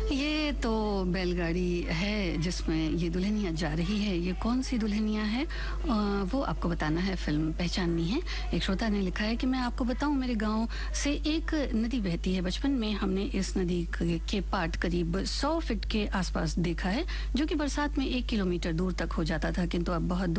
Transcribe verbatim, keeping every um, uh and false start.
ये तो बैलगाड़ी है जिसमें ये दुल्हनिया जा रही है। ये कौन सी दुल्हनिया है अ, वो आपको बताना है, फिल्म पहचाननी है। एक श्रोता ने लिखा है कि मैं आपको बताऊं, मेरे गांव से एक नदी बहती है। बचपन में हमने इस नदी के के पाट करीब सौ फीट के आसपास देखा है, जो कि बरसात में एक किलोमीटर दूर तक हो जाता था, किंतु अब बहुत